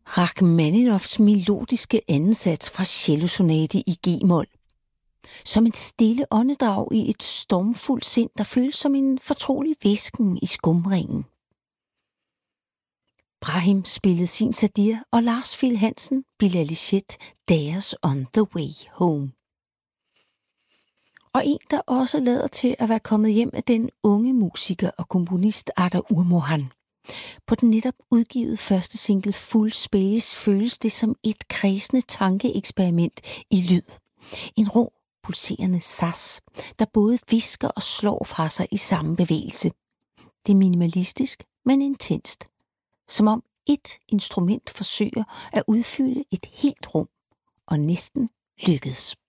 Rachmaninoffs melodiske andensats fra cellosonate i G-mol. Som et stille åndedrag i et stormfuldt sind, der føles som en fortrolig hvisken i skumringen. Brahim spillede sin Sadir, og Lars Phil Hansen, Bilal Lichet, deres On the Way Home. Og en, der også lader til at være kommet hjem af den unge musiker og komponist Ardar Urmohan. På den netop udgivet første single Full Space føles det som et kredsende tankeeksperiment i lyd. En rå, pulserende sas, der både visker og slår fra sig i samme bevægelse. Det er minimalistisk, men intenst. Som om et instrument forsøger at udfylde et helt rum, og næsten lykkes.